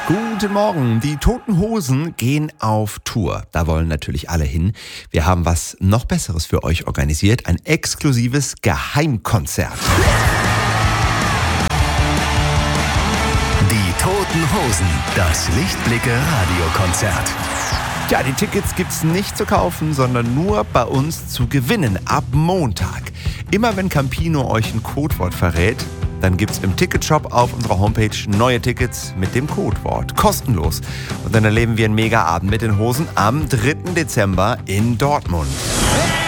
Guten Morgen, die Toten Hosen gehen auf Tour. Da wollen natürlich alle hin. Wir haben was noch Besseres für euch organisiert, ein exklusives Geheimkonzert. Die Toten Hosen, das Lichtblicke-Radiokonzert. Ja, die Tickets gibt's nicht zu kaufen, sondern nur bei uns zu gewinnen. Ab Montag. Immer wenn Campino euch ein Codewort verrät, dann gibt's im Ticketshop auf unserer Homepage neue Tickets mit dem Codewort. Kostenlos. Und dann erleben wir einen Mega-Abend mit den Hosen am 3. Dezember in Dortmund.